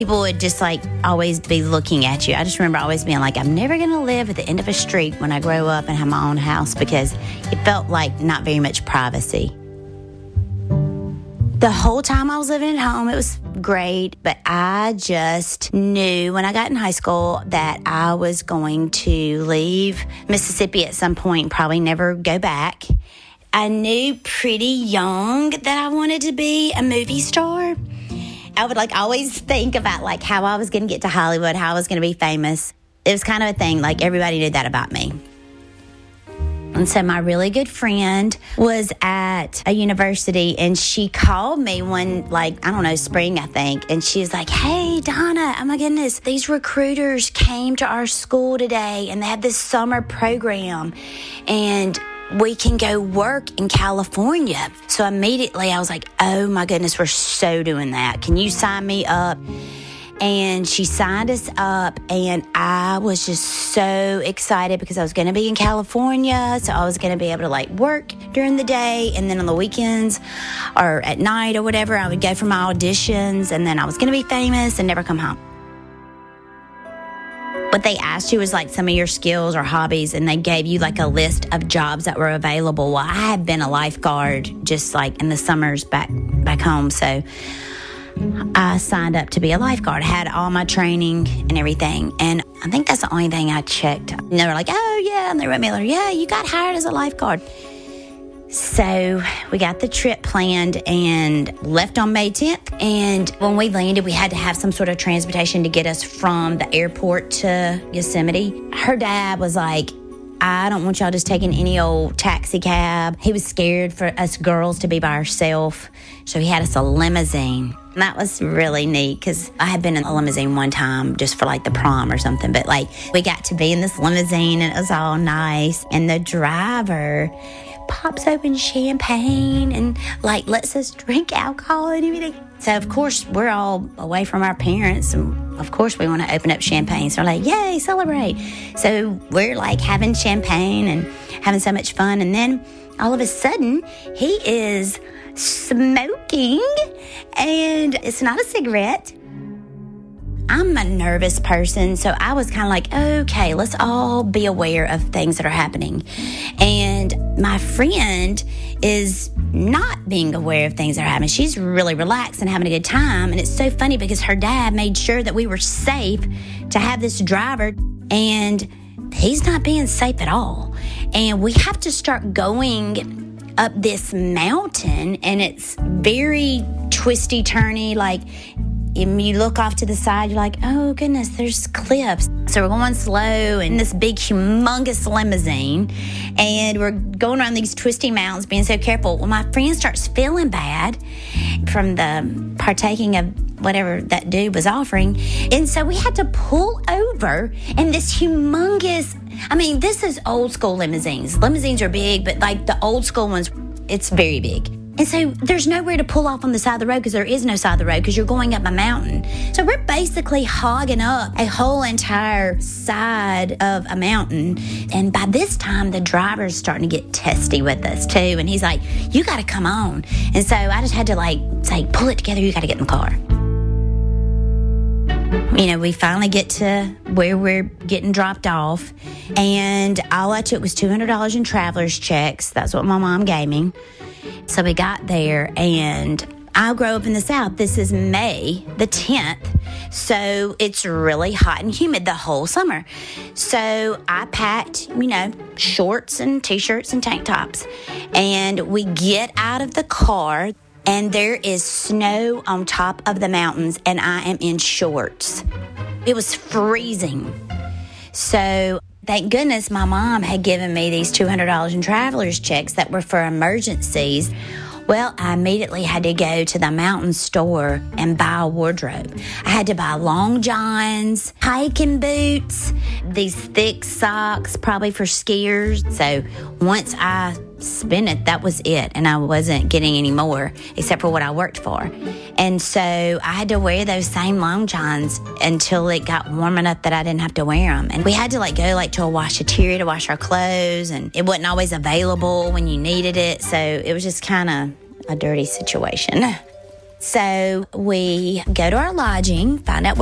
People would just like always be looking at you. I just remember always being like, I'm never going to live at the end of a street when I grow up and have my own house, because it felt like not very much privacy. The whole time I was living at home, it was great, but I just knew when I got in high school that I was going to leave Mississippi at some point and probably never go back. I knew pretty young that I wanted to be a movie star. I would always think about how I was going to get to Hollywood, how I was going to be famous. It was kind of a thing, everybody knew that about me. And so my really good friend was at a university, and she called me one, spring, I think. And she was like, hey, Donna, oh my goodness, these recruiters came to our school today, and they have this summer program, and we can go work in California. So immediately I was like, oh my goodness, we're so doing that. Can you sign me up? And she signed us up, and I was just so excited because I was going to be in California, so I was going to be able to work during the day, and then on the weekends or at night or whatever, I would go for my auditions, and then I was going to be famous and never come home. What they asked you was some of your skills or hobbies, and they gave you a list of jobs that were available. Well, I had been a lifeguard just in the summers back home, so I signed up to be a lifeguard. I had all my training and everything, and I think that's the only thing I checked. And they were like, oh yeah, and they wrote me a letter, yeah, you got hired as a lifeguard. So we got the trip planned and left on May 10th. And when we landed, we had to have some sort of transportation to get us from the airport to Yosemite. Her dad was like, I don't want y'all just taking any old taxi cab. He was scared for us girls to be by ourselves, so he had us a limousine. And that was really neat because I had been in a limousine one time just for the prom or something. But we got to be in this limousine, and it was all nice. And the driver pops open champagne and lets us drink alcohol and everything. So of course we're all away from our parents, and of course we want to open up champagne. So we're yay, celebrate. So we're having champagne and having so much fun. And then all of a sudden he is smoking, and it's not a cigarette. I'm a nervous person, so I was kind of okay, let's all be aware of things that are happening. And my friend is not being aware of things that are happening. She's really relaxed and having a good time. And it's so funny because her dad made sure that we were safe to have this driver, and he's not being safe at all. And we have to start going up this mountain, and it's very twisty, turny, and you look off to the side, you're oh goodness, there's cliffs. So we're going slow in this big, humongous limousine, and we're going around these twisty mountains, being so careful. Well, my friend starts feeling bad from the partaking of whatever that dude was offering. And so we had to pull over in this humongous, this is old school limousines. Limousines are big, but the old school ones, it's very big. And so there's nowhere to pull off on the side of the road because there is no side of the road because you're going up a mountain. So we're basically hogging up a whole entire side of a mountain. And by this time, the driver's starting to get testy with us too. And he's like, you got to come on. And so I just had to say, pull it together. You got to get in the car. We finally get to where we're getting dropped off. And all I took was $200 in traveler's checks. That's what my mom gave me. So we got there, and I grew up in the South. This is May the 10th, so it's really hot and humid the whole summer. So I packed, shorts and T-shirts and tank tops, and we get out of the car, and there is snow on top of the mountains, and I am in shorts. It was freezing. So thank goodness my mom had given me these $200 in traveler's checks that were for emergencies. Well, I immediately had to go to the mountain store and buy a wardrobe. I had to buy long johns, hiking boots, these thick socks, probably for skiers. So once I spent it, that was it. And I wasn't getting any more except for what I worked for. And so I had to wear those same long johns until it got warm enough that I didn't have to wear them. And we had to go to a washateria to wash our clothes, and it wasn't always available when you needed it. So it was just kind of a dirty situation. So we go to our lodging, find out